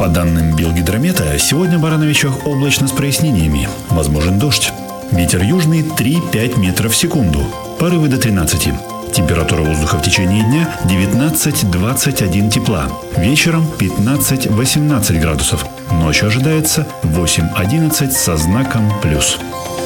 По данным Белгидромета, сегодня в Барановичах облачно с прояснениями. Возможен дождь. Ветер южный 3-5 метров в секунду. Порывы до 13. Температура воздуха в течение дня 19-21 тепла. Вечером 15-18 градусов. Ночью ожидается 8-11 со знаком плюс.